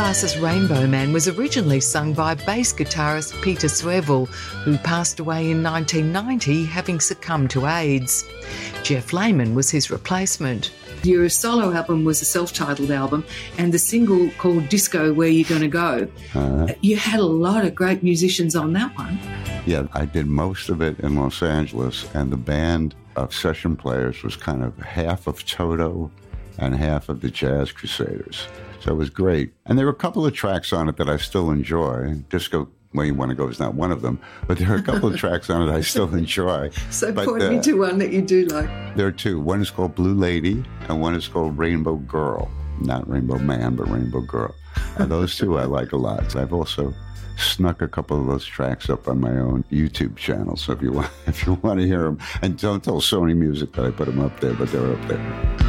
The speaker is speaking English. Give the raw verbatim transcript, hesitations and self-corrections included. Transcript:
Glasses Rainbow Man was originally sung by bass guitarist Peter Swevel, who passed away in nineteen ninety having succumbed to AIDS. Jeff Lehman was his replacement. Your solo album was a self-titled album, and the single called Disco, Where You Gonna Go. Uh, you had a lot of great musicians on that one. Yeah, I did most of it in Los Angeles, and the band of session players was kind of half of Toto and half of the Jazz Crusaders. So it was great. And there were a couple of tracks on it that I still enjoy. Disco Where You Want to Go is not one of them, but there are a couple of tracks on it I still enjoy. So but, point uh, me to one that you do like. There are two. One is called Blue Lady, and one is called Rainbow Girl. Not Rainbow Man, but Rainbow Girl. And those two I like a lot. I've also snuck a couple of those tracks up on my own YouTube channel, so if you want, if you want to hear them. And don't tell Sony Music that I put them up there, but they're up there.